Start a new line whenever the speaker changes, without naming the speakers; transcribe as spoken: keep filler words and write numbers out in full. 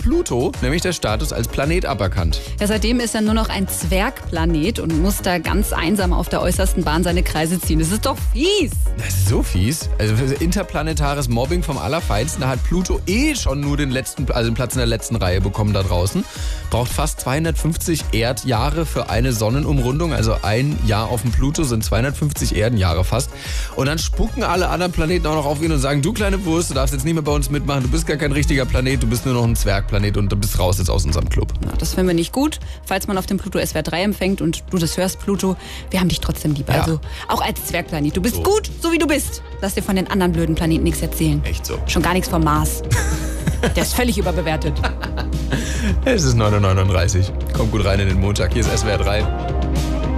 Pluto nämlich der Status als Planet aberkannt.
Ja, seitdem ist er nur noch ein Zwergplanet und muss da ganz einsam auf der äußersten Bahn seine Kreise ziehen. Das ist doch fies.
Das ist so fies. Also für interplanetares Mobbing vom Allerfeinsten. Da hat Pluto eh schon nur den letzten, also den Platz in der letzten Reihe bekommen da draußen. Braucht fast zweihundertfünfzig Erdjahre für eine Sonnenumrundung. Also ein Jahr auf dem Pluto sind zweihundertfünfzig Erdenjahre fast. Und dann spucken alle anderen Planeten auch noch auf ihn und sagen, du kleine Wurst, du darfst jetzt nicht mehr bei uns mitmachen. Du bist gar kein richtiger Planet, du bist nur noch ein Zwergplanet und du bist raus jetzt aus unserem Club.
Na, das finden wir nicht gut. Falls man auf dem Pluto S W R drei empfängt und du das hörst, Pluto, wir haben dich trotzdem lieb.
Ja.
Also auch als Zwergplanet. Du bist
So.
gut, so wie du bist. Lass dir von den anderen blöden Planeten nichts erzählen.
Echt so.
Schon gar nichts vom Mars. Der ist völlig überbewertet.
Es ist neun Uhr neununddreißig. Kommt gut rein in den Montag. Hier ist S W R drei.